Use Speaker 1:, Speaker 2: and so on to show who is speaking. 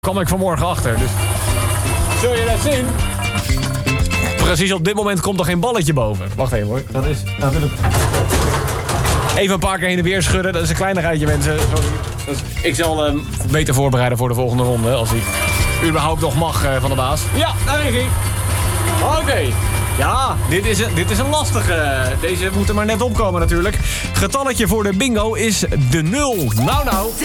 Speaker 1: Kwam ik vanmorgen achter, dus... Zul je dat zien? Precies op dit moment komt er geen balletje boven. Wacht even hoor. Dat is natuurlijk... Even een paar keer heen en weer schudden. Dat is een kleinigheidje, mensen. Sorry. Ik zal hem beter voorbereiden voor de volgende ronde. Als hij überhaupt nog mag van de baas. Ja, daar is hij. Oké. Ja, dit is een lastige. Deze moet er maar net opkomen natuurlijk. Getalletje voor de bingo is de 0. Nou.